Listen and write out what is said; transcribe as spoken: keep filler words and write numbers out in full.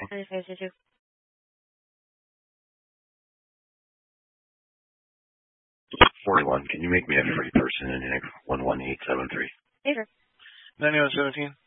ninety-five two two. forty-one. Can you make me a free person in one one eight seven three? Favor. ninety-one seventeen.